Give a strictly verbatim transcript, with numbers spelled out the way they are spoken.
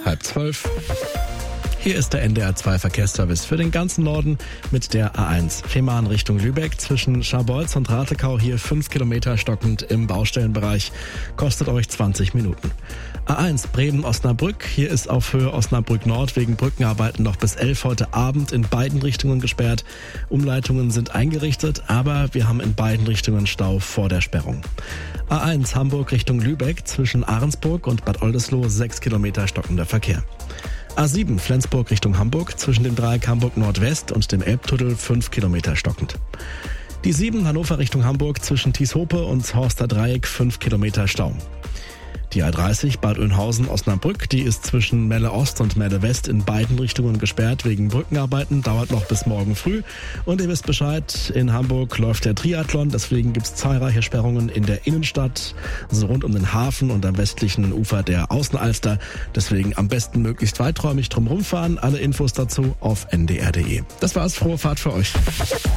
halb zwölf. Hier ist der N D R zwei Verkehrsservice für den ganzen Norden mit der A eins. Fehmarn Richtung Lübeck zwischen Scharbeutz und Ratekau hier fünf Kilometer stockend im Baustellenbereich. Kostet euch zwanzig Minuten. A eins Bremen-Osnabrück. Hier ist auf Höhe Osnabrück-Nord wegen Brückenarbeiten noch bis elf heute Abend in beiden Richtungen gesperrt. Umleitungen sind eingerichtet, aber wir haben in beiden Richtungen Stau vor der Sperrung. A eins Hamburg Richtung Lübeck zwischen Ahrensburg und Bad Oldesloe sechs Kilometer stockender Verkehr. A sieben Flensburg Richtung Hamburg zwischen dem Dreieck Hamburg Nordwest und dem Elbtunnel fünf Kilometer stockend. Die sieben Hannover Richtung Hamburg zwischen Tieshope und Horster Dreieck fünf Kilometer Stau. Die A dreißig Bad Oeynhausen-Osnabrück, die ist zwischen Melle Ost und Melle West in beiden Richtungen gesperrt wegen Brückenarbeiten, dauert noch bis morgen früh. Und ihr wisst Bescheid, in Hamburg läuft der Triathlon, deswegen gibt es zahlreiche Sperrungen in der Innenstadt, so rund um den Hafen und am westlichen Ufer der Außenalster. Deswegen am besten möglichst weiträumig drumherum fahren. Alle Infos dazu auf n d r punkt d e. Das war's, frohe Fahrt für euch.